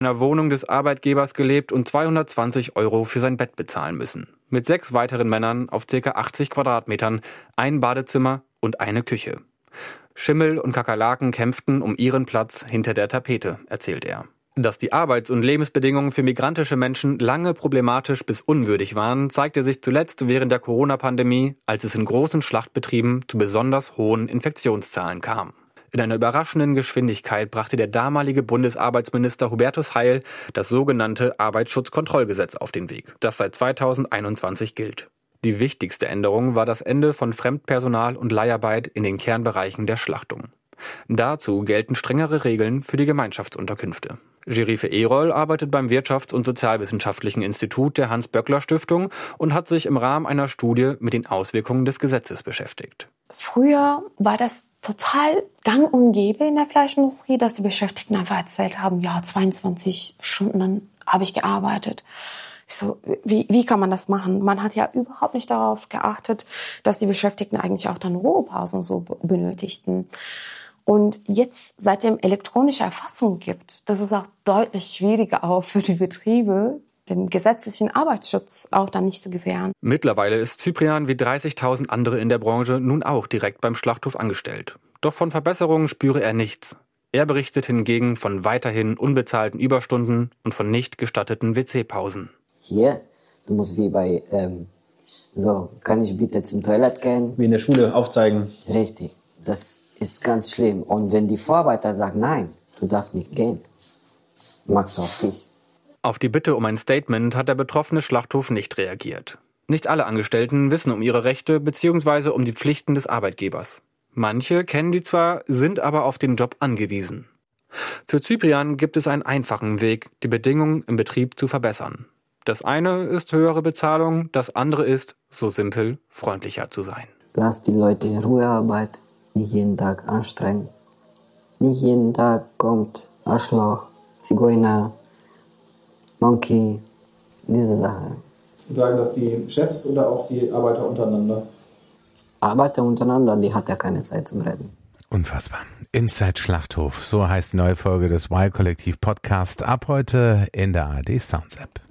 in einer Wohnung des Arbeitgebers gelebt und 220 € für sein Bett bezahlen müssen. Mit 6 weiteren Männern auf ca. 80 Quadratmetern, ein Badezimmer und eine Küche. Schimmel und Kakerlaken kämpften um ihren Platz hinter der Tapete, erzählt er. Dass die Arbeits- und Lebensbedingungen für migrantische Menschen lange problematisch bis unwürdig waren, zeigte sich zuletzt während der Corona-Pandemie, als es in großen Schlachtbetrieben zu besonders hohen Infektionszahlen kam. In einer überraschenden Geschwindigkeit brachte der damalige Bundesarbeitsminister Hubertus Heil das sogenannte Arbeitsschutzkontrollgesetz auf den Weg, das seit 2021 gilt. Die wichtigste Änderung war das Ende von Fremdpersonal und Leiharbeit in den Kernbereichen der Schlachtung. Dazu gelten strengere Regeln für die Gemeinschaftsunterkünfte. Gerife Erol arbeitet beim Wirtschafts- und Sozialwissenschaftlichen Institut der Hans-Böckler-Stiftung und hat sich im Rahmen einer Studie mit den Auswirkungen des Gesetzes beschäftigt. Früher war das total gang und gäbe in der Fleischindustrie, dass die Beschäftigten einfach erzählt haben, ja, 22 Stunden habe ich gearbeitet. Ich so, wie kann man das machen? Man hat ja überhaupt nicht darauf geachtet, dass die Beschäftigten eigentlich auch dann Ruhepausen so benötigten. Und jetzt, seitdem elektronische Erfassung gibt, das ist auch deutlich schwieriger auch für die Betriebe, dem gesetzlichen Arbeitsschutz auch dann nicht zu gewähren. Mittlerweile ist Cyprian wie 30.000 andere in der Branche nun auch direkt beim Schlachthof angestellt. Doch von Verbesserungen spüre er nichts. Er berichtet hingegen von weiterhin unbezahlten Überstunden und von nicht gestatteten WC-Pausen. Hier, du musst wie bei, kann ich bitte zum Toilette gehen? Wie in der Schule aufzeigen. Richtig, das ist ganz schlimm. Und wenn die Vorarbeiter sagen, nein, du darfst nicht gehen, machst du auf dich. Auf die Bitte um ein Statement hat der betroffene Schlachthof nicht reagiert. Nicht alle Angestellten wissen um ihre Rechte bzw. um die Pflichten des Arbeitgebers. Manche kennen die zwar, sind aber auf den Job angewiesen. Für Cyprian gibt es einen einfachen Weg, die Bedingungen im Betrieb zu verbessern. Das eine ist höhere Bezahlung, das andere ist, so simpel, freundlicher zu sein. Lass die Leute in Ruhe arbeiten, nicht jeden Tag anstrengen. Nicht jeden Tag kommt Arschloch, Zigeuner, Monkey, diese Sache. Sagen das die Chefs oder auch die Arbeiter untereinander? Arbeiter untereinander, die hat ja keine Zeit zum Reden. Unfassbar. Inside Schlachthof, so heißt die neue Folge des Y-Kollektiv Podcast, ab heute in der ARD Sounds App.